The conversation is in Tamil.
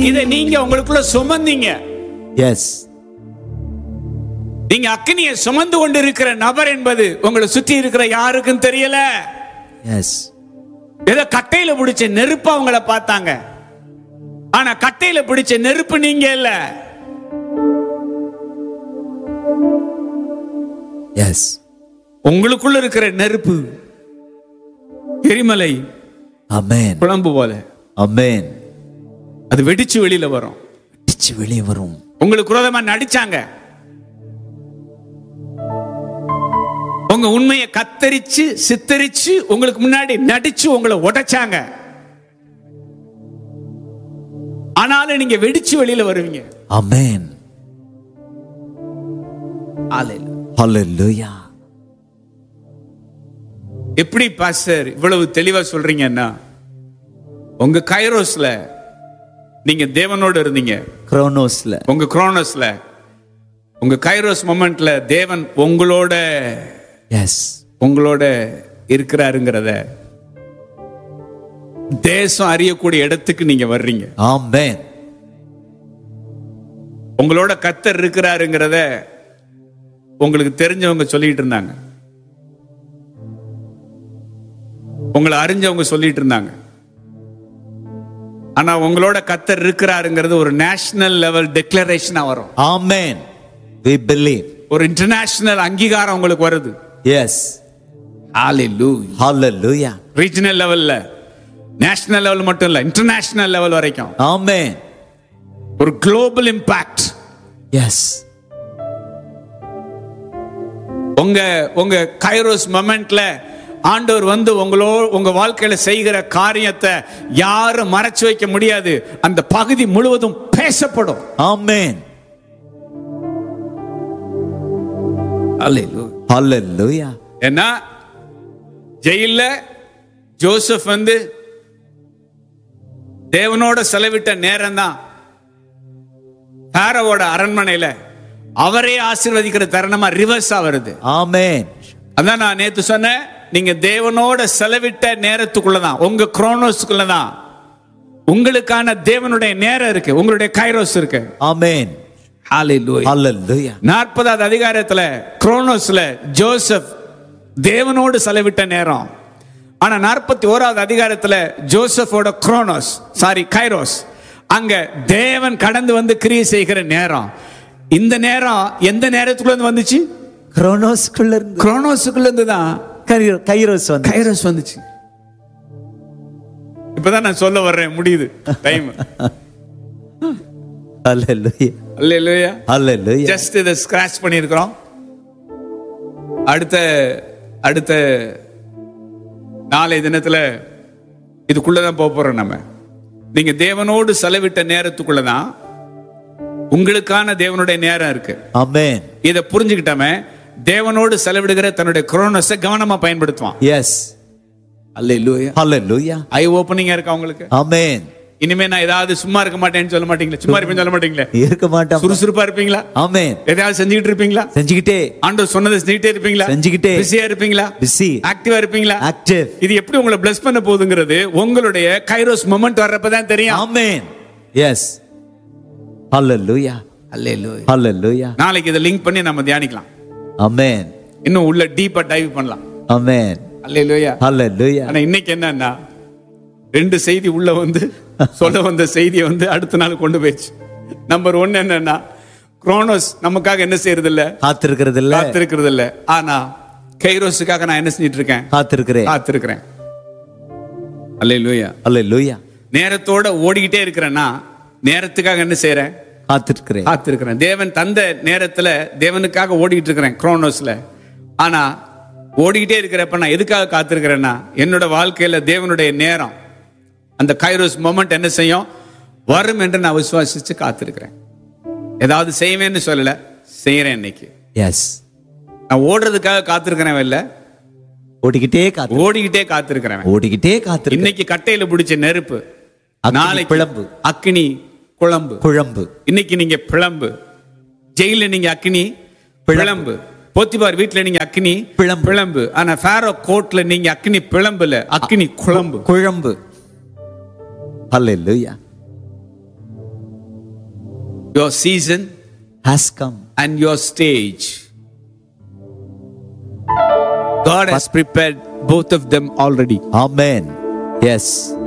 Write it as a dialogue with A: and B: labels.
A: இதை நீங்க உங்களுக்குள்ள சுமந்தீங்க.
B: எஸ்.
A: நீங்க அக்கினியை சுமந்து கொண்டு இருக்கிற நபர் என்பது உங்களை சுற்றி இருக்கிற யாருக்கும் தெரியல.
B: எஸ்.
A: ஏதோ கட்டையில பிடிச்ச நெருப்பு அவங்கள பார்த்தாங்க. ஆனா கட்டையில பிடிச்ச நெருப்பு நீங்க இல்ல.
B: எஸ்.
A: உங்களுக்குள்ள இருக்கிற நெருப்பு எரிமலை,
B: ஆமென்,
A: குழம்பு போல.
B: ஆமென்.
A: அது வெடிச்சு வெளியில வரும்.
B: வெடிச்சு வெளியே வரும்.
A: உங்களுக்கு விரோதமா நடிச்சாங்க. உங்க உண்மையை கத்தரிச்சு சித்தரிச்சு உங்களுக்கு முன்னாடி நடிச்சு உங்களை உடைச்சாங்க. ஆனாலும் நீங்க வெடிச்சு வெளியில வருவீங்க.
B: ஆமென். ஹல்லேலூயா.
A: எப்படி பாஸ்டர் இவ்வளவு தெளிவா சொல்றீங்கன்னா, உங்க கைரோஸ்ல நீங்க தேவனோடு இருந்தீங்க.
B: குரோனோஸ்ல,
A: உங்க குரோனோஸ்ல, உங்க கைரோஸ் மொமெண்ட்ல தேவன் உங்களோட உங்களோட இருக்கிறாருங்கிறத தேசம் அறியக்கூடிய இடத்துக்கு நீங்க வர்றீங்க.
B: ஆமென்.
A: உங்களோட கர்த்தர் இருக்கிறாருங்கிறத உங்களுக்கு தெரிஞ்சவங்க சொல்லிட்டு இருந்தாங்க. உங்களை அறிஞ்சவங்க சொல்லிட்டு இருந்தாங்க. ஆனா உங்களோட கர்த்தர் இருக்கிறாருங்கிறது ஒரு நேஷனல் லெவல் டிக்ளரேஷனா வரும்.
B: ஆமென். We believe.
A: ஒரு இன்டர்நேஷனல் அங்கீகாரம் உங்களுக்கு வருது.
B: Yes.
A: Hallelujah.
B: Hallelujah.
A: ரீஜனல் லெவல்ல, நேஷனல் லெவல் மட்டும் இல்ல, இன்டர்நேஷனல் லெவல் வரைக்கும்.
B: ஆமென்.
A: ஒரு குளோபல் இம்பாக்ட்.
B: எஸ்.
A: உங்க கைரோஸ் மொமெண்ட்ல ஆண்டவர் வந்து உங்க வாழ்க்கையில செய்கிற காரியத்தை யாரும் மறைச்சு வைக்க முடியாது. அந்த பகுதி முழுவதும் பேசப்படும்.
B: ஆமென்.
A: Hallelujah.
B: Hallelujah.
A: ஏன்னா ஜெயில்ல ஜோசப் வந்து தேவனோட செலவிட்ட நேரம் தான் பாரோவோட அரண்மனையில அவரே ஆசீர்வதிக்கிற தருணமா ரிவர்ஸா வருது.
B: ஆமென்.
A: அதான் நான் நேத்து சொன்னேன், நீங்க தேவனோட செலவிட்ட நேரத்துக்குள்ளதான், உங்க குரோனோஸ்க்குள்ளதான் உங்களுக்கான தேவனுடைய நேரம் இருக்கு, உங்களுடைய கைரோஸ் இருக்கு.
B: ஆமென்.
A: ஹalleluya.
B: ஹalleluya.
A: 40வது அதிகாரத்துல குரோனோஸ்ல ஜோசப் தேவனோடு செலவிட்ட நேரம். ஆனா 41வது அதிகாரத்துல ஜோசப்போட கைரோஸ், அங்க தேவன் கடந்து வந்து கிரியை செய்கிற நேரம். இந்த நேரம் எந்த நேரத்துக்குள்ள இருந்து வந்துச்சு? குரோனோஸ்க்குள்ள இருந்து தான் கைரோஸ் வந்துச்சு. இப்பதான் நான் சொல்ல வர்றேன், முடியுது டைம்.
B: ஹalleluya.
A: ஹalleluya.
B: ஹalleluya.
A: ஜஸ்ட் இத ஸ்கிராட்ச் பண்ணியிருக்கிறோம். அடுத்த நாளை தினத்துல இதுக்குள்ளதான் போறோம். நம்ம நீங்க தேவனோடு செலவிட்ட நேரத்துக்குள்ளதான் உங்களுக்கான தேவனுடைய நேரம் இருக்கு.
B: ஆமென்.
A: இத புரிஞ்சுக்கிட்டமே தேவனோடு செலவிடுகிற தன்னுடைய குரோனோஸை கவனமா பயன்படுத்துவான்.
B: எஸ்.
A: ஹalleluya.
B: ஹalleluya.
A: ஐ ஓபனிங்கா இருக்கா உங்களுக்கு?
B: ஆமென்.
A: இனிமே நான் ஏதாவது சும்மா இருக்க மாட்டேன்னு சொல்ல மாட்டீங்களா? சும்மா இருப்பேன்னு சொல்ல மாட்டீங்களா?
B: இருக்க மாட்டேன்.
A: சுறுசுறுப்பா இருப்பீங்களா?
B: ஆமென்.
A: ஏதாவது செஞ்சுக்கிட்டு இருப்பீங்களா?
B: செஞ்சுக்கிட்டே.
A: ஆண்டவர் சொன்னதை செஞ்சுக்கிட்டே இருப்பீங்களா?
B: செஞ்சுக்கிட்டே.
A: பிஸியா இருப்பீங்களா?
B: பிஸி.
A: ஆக்டிவா இருப்பீங்களா?
B: ஆக்டிவ்.
A: இது எப்படி உங்களை பிளஸ் பண்ண போகுதுங்கிறது உங்களுடைய கைரோஸ் மொமெண்ட் வர்றப்பதான் தெரியும்.
B: ஆமென். எஸ். ஹalleluya.
A: ஹalleluya.
B: ஹalleluya.
A: நாளைக்கு இத லிங்க் பண்ணி நம்ம தியானிக்கலாம்.
B: ஆமென்.
A: இன்னும் உள்ள டீப்பா டைவ் பண்ணலாம்.
B: ஆமென்.
A: ஹalleluya.
B: ஹalleluya.
A: ஆனா இன்னைக்கு என்னன்னா, 2 செய்தி உள்ள வந்து சொல்ல வந்த செய்தியை வந்து அடுத்த நாள் கொண்டு போயிடுச்சு. நம்பர் 1 என்னன்னா, குரோனோஸ் நமக்காக என்ன செய்யறது இல்ல? காத்திருக்கிறது இல்ல. ஆனா கைரோஸுக்காக நான் என்ன செஞ்சிட்டு இருக்கேன்? காத்திருக்கிறேன். ஹalleluya.
B: ஹalleluya.
A: நேரத்தோட ஓடிக்கிட்டே இருக்கிறேன்னா நேரத்துக்காக என்ன செய்யறேன்? காத்திருக்கிறேன். தேவன் தந்த நேரத்துல தேவனுக்காக ஓடிக்கிட்டு இருக்கிறேன் குரோனோஸ்ல. ஆனா ஓடிக்கிட்டே இருக்கிறப்ப நான் எதுக்காக காத்திருக்கிறேன்னா, என்னோட வாழ்க்கையில தேவனுடைய நேரம், அந்த கைரோஸ் மொமெண்ட் என்ன செய்யும்? வரும் என்று நான் விசுவாசிச்சு காத்திருக்கிறேன். ஏதாவது செய்வேன்னு சொல்லல, செய்யறேன் இன்னைக்கு.
B: எஸ்.
A: நான் ஓடுறதுக்காக காத்திருக்கிறேன் இல்ல, ஓடிக்கிட்டே காத்திருக்கிறேன். இன்னைக்கு கட்டையில பிடிச்ச நெருப்பு, நாளைக்கு பிளம்பு, அக்கினி குழம்பு. இன்னைக்கு நீங்க பிளம்பு, ஜெயில நீங்க அக்கினி பிளம்பு, போத்திபார் வீட்டுல நீங்க அக்கினி பிளம்பு. ஆனா ஃபாரோ கோர்ட்ல நீங்க அக்கினி பிளம்புல, அக்கினி குழம்பு.
B: ஹalleluya.
A: your season
B: has come.
A: and your stage. God has prepared both of them already.
B: Amen. Yes.